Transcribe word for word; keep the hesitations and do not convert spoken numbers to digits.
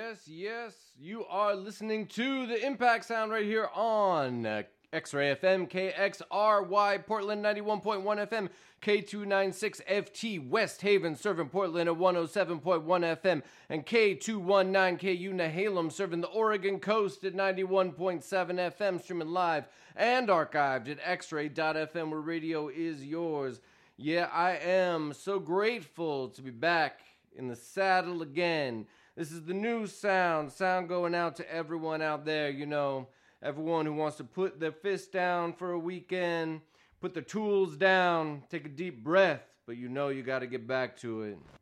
Yes, yes, you are listening to the Impact Sound right here on uh, X-Ray F M, K X R Y, Portland ninety-one point one F M, K two ninety-six F T, West Haven, serving Portland at one oh seven point one F M, and K two nineteen K U Nehalem, serving the Oregon coast at ninety-one point seven F M, streaming live and archived at x ray dot f m, where radio is yours. Yeah, I am so grateful to be back in the saddle again. This is the new sound. Sound going out to everyone out there, you know, everyone who wants to put their fist down for a weekend, put their tools down, take a deep breath, but you know you got to get back to it.